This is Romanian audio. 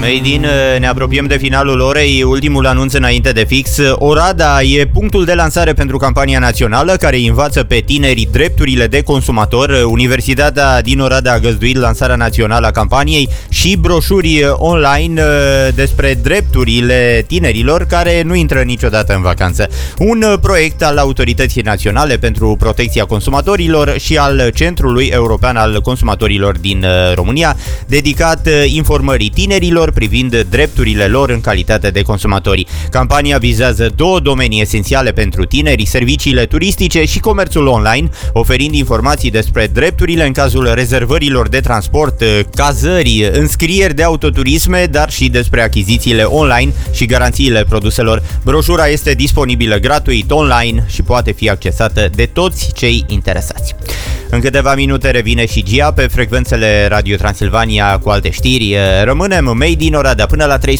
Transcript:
Made in, ne apropiem de finalul orei, ultimul anunț înainte de fix. Oradea e punctul de lansare pentru campania națională care învață pe tineri drepturile de consumator. Universitatea din Oradea a găzduit lansarea națională a campaniei și broșuri online despre drepturile tinerilor care nu intră niciodată în vacanță. Un proiect al Autorității Naționale pentru Protecția Consumatorilor și al Centrului European al Consumatorilor din România, dedicat informării tinerilor privind drepturile lor în calitate de consumatori. Campania vizează două domenii esențiale pentru tineri, serviciile turistice și comerțul online, oferind informații despre drepturile în cazul rezervărilor de transport, cazări, înscrieri de autoturisme, dar și despre achizițiile online și garanțiile produselor. Broșura este disponibilă gratuit online și poate fi accesată de toți cei interesați. În câteva minute revine și Gia pe frecvențele Radio Transilvania cu alte știri. Rămânem Made in Oradea până la 13.